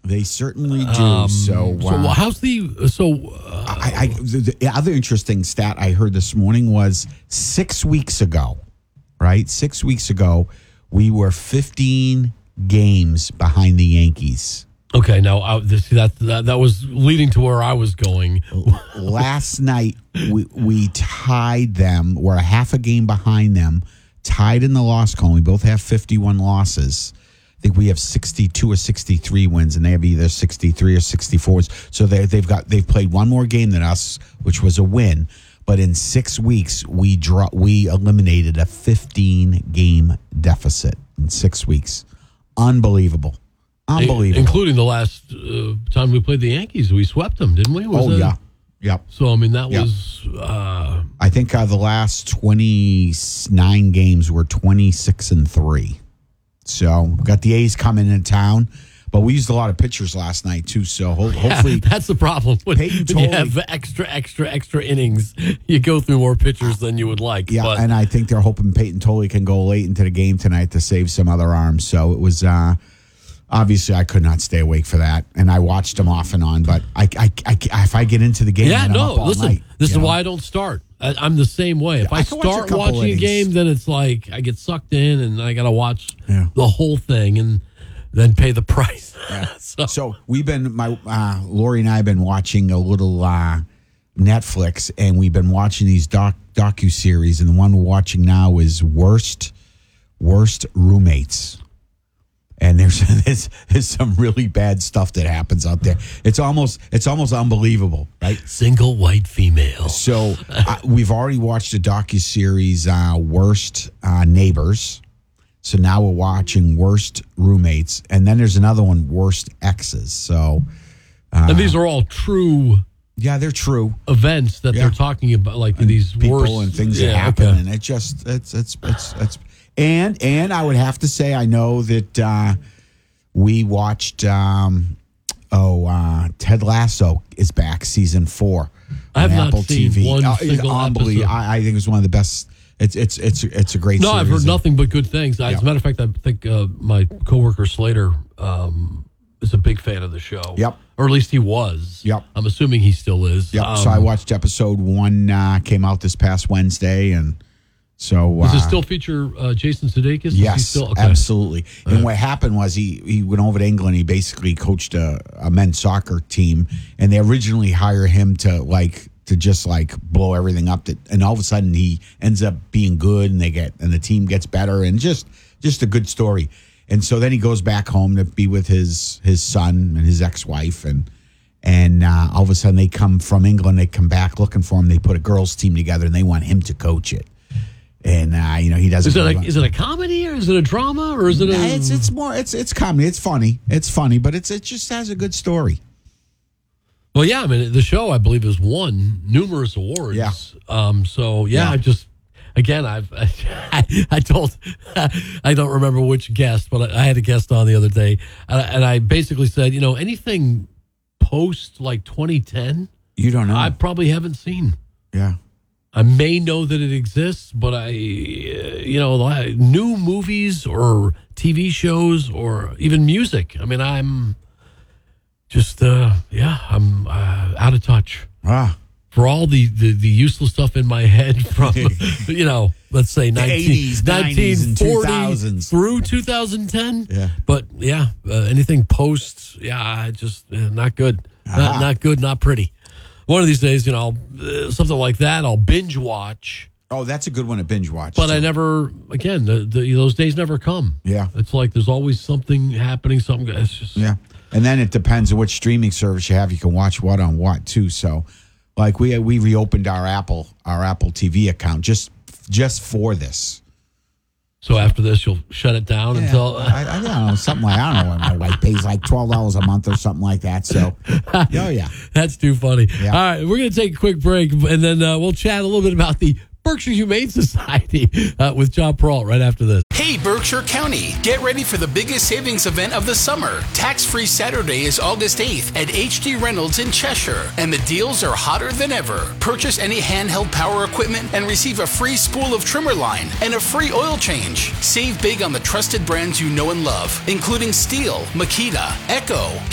They certainly do. So how's the the other interesting stat I heard this morning was 6 weeks ago, right? 6 weeks ago, we were 15 games behind the Yankees. Okay, now that was leading to where I was going. Last night, we tied them. We're a half a game behind them, tied in the loss column. We both have 51 losses. I think we have 62 or 63 wins, and they have either 63 or 64. So they've played one more game than us, which was a win. But in 6 weeks, we eliminated a 15-game deficit in 6 weeks. Unbelievable. Including the last time we played the Yankees. We swept them, didn't we? Yeah. Yep. So, I mean, that was... I think the last 29 games were 26-3. So, we've got the A's coming into town. But we used a lot of pitchers last night, too. So, hopefully... that's the problem. When you have extra innings, you go through more pitchers than you would like. Yeah, and I think they're hoping Peyton Tolley can go late into the game tonight to save some other arms. So, it was... obviously, I could not stay awake for that, and I watched them off and on. But if I get into the game, I'm up all night. This is why I don't start. I'm the same way. If I start watching a game, then it's like I get sucked in, and I got to watch the whole thing, and then pay the price. Yeah. So we've been Lori and I have been watching a little Netflix, and we've been watching these docu-series, and the one we're watching now is Worst Roommates. And there's some really bad stuff that happens out there. It's almost unbelievable, right? Single white female. So we've already watched a docuseries, Worst Neighbors. So now we're watching Worst Roommates, and then there's another one, Worst Exes. So, and these are all true. Yeah, they're true events that they're talking about, like and these people worst and things that happen, and it's. And I would have to say, I know that we watched Ted Lasso is back, season 4 I have on Apple not seen TV. one single episode. I think it's one of the best. It's a great. No, series. I've heard nothing but good things. As a matter of fact, I think my coworker Slater is a big fan of the show. Yep. Or at least he was. Yep. I'm assuming he still is. Yep. So I watched episode 1. Came out this past Wednesday, and. So does it still feature Jason Sudeikis? Yes, absolutely. And what happened was he went over to England. He basically coached a men's soccer team, and they originally hired him to just blow everything up. And all of a sudden, he ends up being good, and the team gets better, and just a good story. And so then he goes back home to be with his son and his ex-wife, and all of a sudden they come from England. They come back looking for him. They put a girls' team together, and they want him to coach it. And he doesn't. Is it a comedy or is it a drama or is it? It's comedy. It's funny, but it just has a good story. Well, yeah. I mean, the show I believe has won numerous awards. Yeah. I just again I told I don't remember which guest, but I had a guest on the other day, and I basically said, anything post 2010, you don't know. I probably haven't seen. Yeah. I may know that it exists, but new movies or TV shows or even music. I mean, I'm just, I'm out of touch. For all the useless stuff in my head from, let's say 1940 through 2010. Yeah. But anything post, just not good. Not good, not pretty. One of these days, something like that, I'll binge watch. Oh, that's a good one to binge watch. But I never, again, those days never come. Yeah. It's like there's always something happening, it's just... Yeah. And then it depends on which streaming service you have. You can watch what on what, too. So, we reopened our Apple TV account just for this. So after this, you'll shut it down until... I don't know, something like, I don't know, my wife pays $12 a month or something like that. So, yeah. That's too funny. Yeah. All right, we're going to take a quick break, and then we'll chat a little bit about the Berkshire Humane Society with John Peralt right after this. Hey, Berkshire County, get ready for the biggest savings event of the summer. Tax-free Saturday is August 8th at HD Reynolds in Cheshire, and the deals are hotter than ever. Purchase any handheld power equipment and receive a free spool of trimmer line and a free oil change. Save big on the trusted brands you know and love, including Stihl, Makita, Echo,